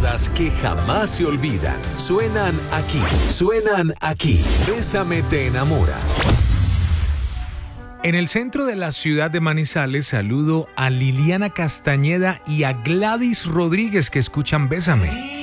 baladas que jamás se olvidan. Suenan aquí. Bésame te enamora. En el centro de la ciudad de Manizales saludo a Liliana Castañeda y a Gladys Rodríguez que escuchan Bésame.